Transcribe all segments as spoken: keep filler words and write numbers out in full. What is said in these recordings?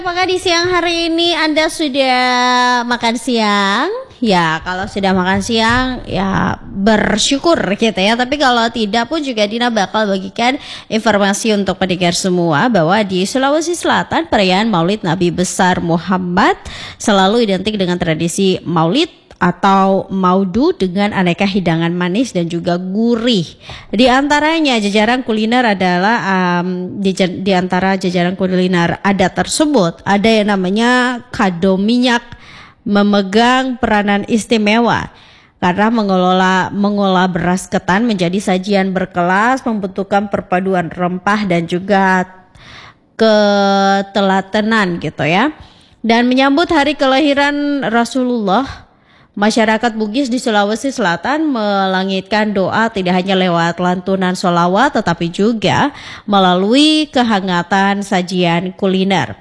Apakah di siang hari ini Anda sudah makan siang? Ya, kalau sudah makan siang ya bersyukur gitu ya. Tapi kalau tidak pun juga Dina bakal bagikan informasi untuk pendengar semua bahwa di Sulawesi Selatan perayaan Maulid Nabi Besar Muhammad selalu identik dengan tradisi Maulid atau maudu dengan aneka hidangan manis dan juga gurih. Di antaranya jajaran kuliner adalah um, di, di antara jajaran kuliner adat tersebut ada yang namanya kado minyak, memegang peranan istimewa karena mengelola mengolah beras ketan menjadi sajian berkelas, membentukkan perpaduan rempah dan juga ketelatenan gitu ya. Dan menyambut hari kelahiran Rasulullah, masyarakat Bugis di Sulawesi Selatan melangitkan doa tidak hanya lewat lantunan sholawat tetapi juga melalui kehangatan sajian kuliner.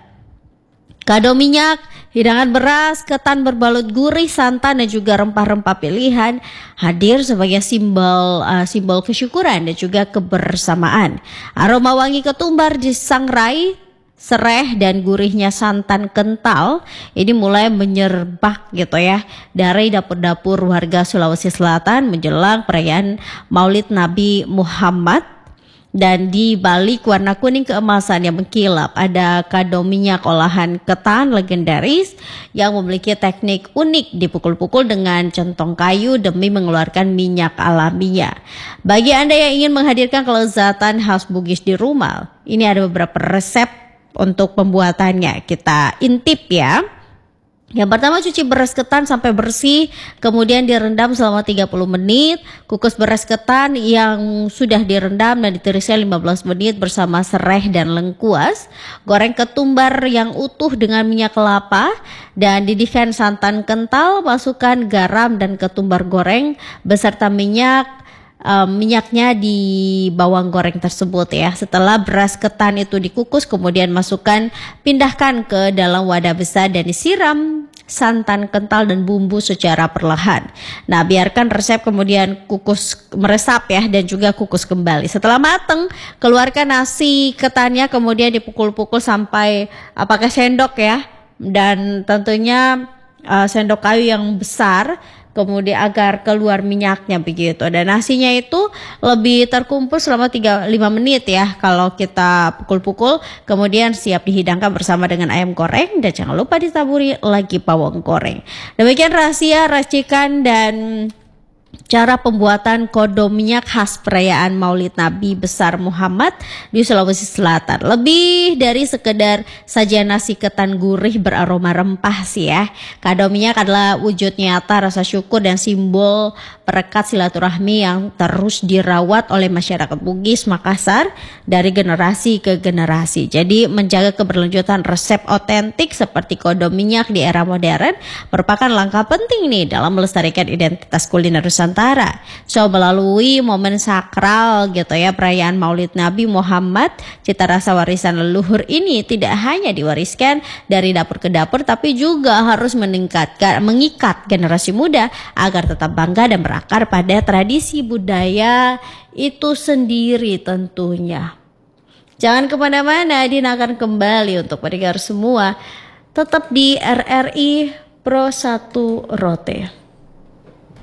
Kado minyak, hidangan beras, ketan berbalut gurih, santan dan juga rempah-rempah pilihan hadir sebagai simbol uh, simbol kesyukuran dan juga kebersamaan. Aroma wangi ketumbar disangrai, sereh dan gurihnya santan kental ini mulai menyerbak gitu ya dari dapur-dapur warga Sulawesi Selatan menjelang perayaan Maulid Nabi Muhammad. Dan di balik warna kuning keemasan yang mengkilap ada kado minyak olahan ketan legendaris yang memiliki teknik unik dipukul-pukul dengan centong kayu demi mengeluarkan minyak alaminya. Bagi Anda yang ingin menghadirkan kelezatan khas Bugis di rumah, ini ada beberapa resep untuk pembuatannya. Kita intip ya. Yang pertama, cuci beras ketan sampai bersih, kemudian direndam selama tiga puluh menit. Kukus beras ketan yang sudah direndam dan ditiriskan lima belas menit bersama serai dan lengkuas. Goreng ketumbar yang utuh dengan minyak kelapa dan didihkan santan kental. Masukkan garam dan ketumbar goreng beserta minyak. Um, minyaknya di bawang goreng tersebut ya. Setelah beras ketan itu dikukus, kemudian masukkan, pindahkan ke dalam wadah besar dan disiram santan kental dan bumbu secara perlahan. Nah, biarkan resep kemudian kukus meresap ya dan juga kukus kembali. Setelah mateng, keluarkan nasi ketannya kemudian dipukul-pukul sampai uh, pakai sendok ya. Dan tentunya uh, sendok kayu yang besar, kemudian agar keluar minyaknya begitu. Dan nasinya itu lebih terkumpul selama tiga sampai lima menit ya kalau kita pukul-pukul. Kemudian siap dihidangkan bersama dengan ayam goreng dan jangan lupa ditaburi lagi bawang goreng. Demikian rahasia, racikan dan cara pembuatan kado minyak khas perayaan Maulid Nabi Besar Muhammad di Sulawesi Selatan. Lebih dari sekedar sajian nasi ketan gurih beraroma rempah sih ya. Kado minyak adalah wujud nyata rasa syukur dan simbol perekat silaturahmi yang terus dirawat oleh masyarakat Bugis Makassar dari generasi ke generasi. Jadi menjaga keberlanjutan resep otentik seperti kado minyak di era modern merupakan langkah penting nih dalam melestarikan identitas kuliner Nusantara. So melalui momen sakral gitu ya perayaan Maulid Nabi Muhammad, cita rasa warisan leluhur ini tidak hanya diwariskan dari dapur ke dapur tapi juga harus meningkatkan mengikat generasi muda agar tetap bangga dan berakar pada tradisi budaya itu sendiri tentunya. Jangan kemana-mana, Dina akan kembali untuk pendengar semua tetap di R R I Pro satu Rote.